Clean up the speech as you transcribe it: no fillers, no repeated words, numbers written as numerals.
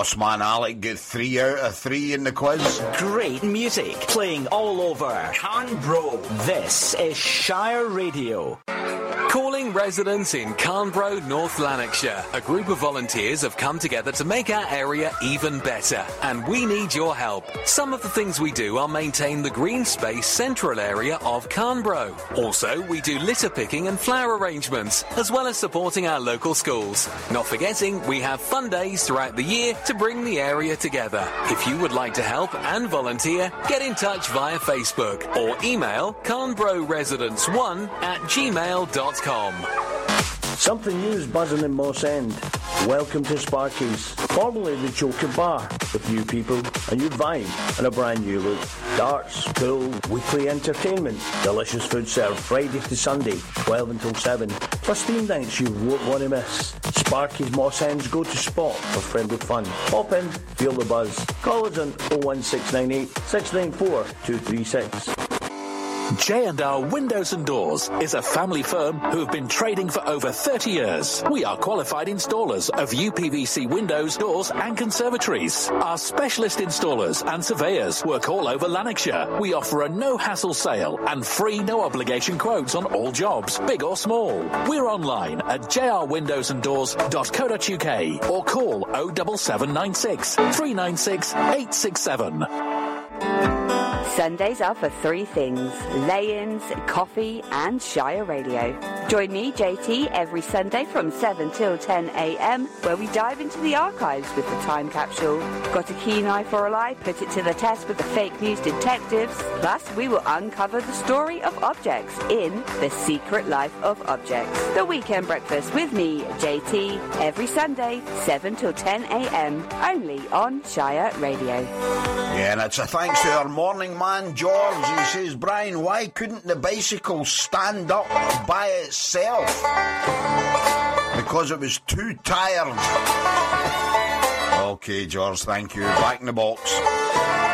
Bossman Alec get 3 out of 3 in the quiz. Great music playing all over Canbro. This is Shire Radio. Calling residents in Canbro, North Lanarkshire. A group of volunteers have come together to make our area even better, and we need your help. Some of the things we do are maintain the green space central area of Canbro. Also, we do litter picking and flower arrangements, as well as supporting our local schools. Not forgetting, we have fun days throughout the year to bring the area together. If you would like to help and volunteer, get in touch via Facebook or email canbroresidents1@gmail.com. Something new is buzzing in Moss End. Welcome to Sparky's, formerly the Joker Bar, with new people, a new vibe and a brand new look. Darts, pool, weekly entertainment, delicious food served Friday to Sunday, 12 until 7. For steam nights you won't want to miss. Sparky's Moss End's go-to spot for friendly fun. Pop in, feel the buzz. Call us on 01698 694 236. J&R Windows and Doors is a family firm who have been trading for over 30 years. We are qualified installers of UPVC windows, doors and conservatories. Our specialist installers and surveyors work all over Lanarkshire. We offer a no-hassle sale and free no-obligation quotes on all jobs, big or small. We're online at jrwindowsanddoors.co.uk or call 07796 396 867. Sundays are for 3 things: lay-ins, coffee and Shire Radio. Join me, JT, every Sunday from 7 till 10 a.m, where we dive into the archives with the time capsule. Got a keen eye for a lie? Put it to the test with the fake news detectives. Plus, we will uncover the story of objects in The Secret Life of Objects. The Weekend Breakfast with me, JT, every Sunday, 7 till 10 a.m, only on Shire Radio. Yeah, and it's a thanks to our morning man, George. He says, Brian, why couldn't the bicycle stand up by itself? Because it was too tired. Okay, George, thank you. Back in the box.